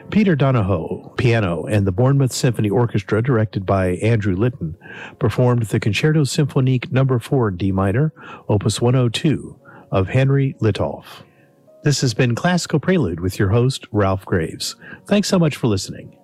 Peter Donahoe, piano, and the Bournemouth Symphony Orchestra, directed by Andrew Litton, performed the Concerto Symphonique No. 4 in D minor, Opus 102, of Henry Littolff. This has been Classical Prelude with your host, Ralph Graves. Thanks so much for listening.